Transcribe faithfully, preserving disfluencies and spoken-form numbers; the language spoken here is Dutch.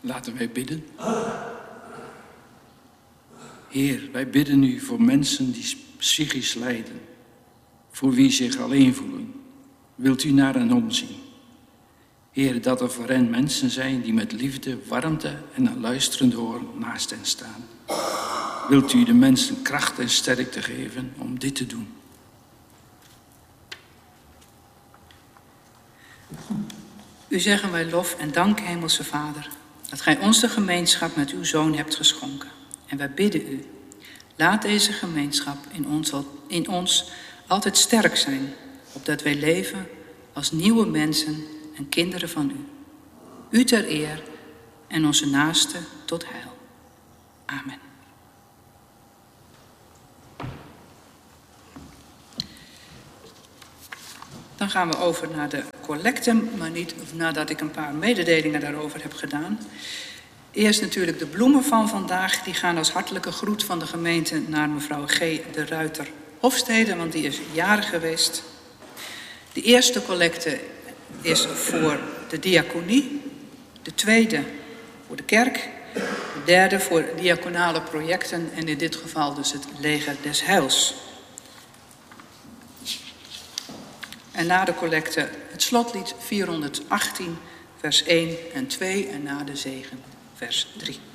Laten wij bidden. Heer, wij bidden u voor mensen die psychisch lijden, voor wie zich alleen voelen. Wilt u naar hen omzien? Heer, dat er voor hen mensen zijn die met liefde, warmte en een luisterend oor naast hen staan. Wilt u de mensen kracht en sterkte geven om dit te doen? U zeggen wij lof en dank, Hemelse Vader, dat gij ons de gemeenschap met uw Zoon hebt geschonken. En wij bidden u, laat deze gemeenschap in ons, in ons altijd sterk zijn, opdat wij leven als nieuwe mensen en kinderen van u. U ter eer en onze naasten tot heil. Amen. Dan gaan we over naar de collecte, maar niet nadat ik een paar mededelingen daarover heb gedaan. Eerst natuurlijk de bloemen van vandaag. Die gaan als hartelijke groet van de gemeente naar mevrouw G. de Ruiter Hofstede, want die is jarig geweest. De eerste collecte is voor de diaconie. De tweede voor de kerk. De derde voor diaconale projecten en in dit geval dus het Leger des Heils. En na de collecte het slotlied vierhonderdachttien, vers één en twee en na de zegen, vers drie.